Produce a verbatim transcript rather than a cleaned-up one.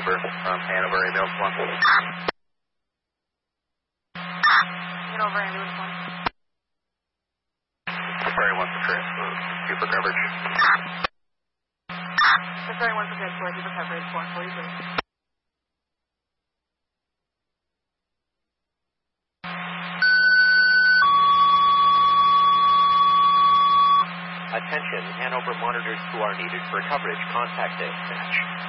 Hanover, from Hanover, ambulance one. Hanover, ambulance one. Ferry one for transfer, two for coverage. The ferry one for transport, two for coverage, four forty-three. Attention, Hanover monitors who are needed for coverage. Contact dispatch.